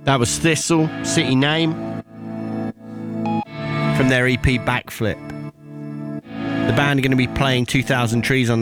That was Thistle, City Name, from their EP Backflip. The band are going to be playing 2000 Trees on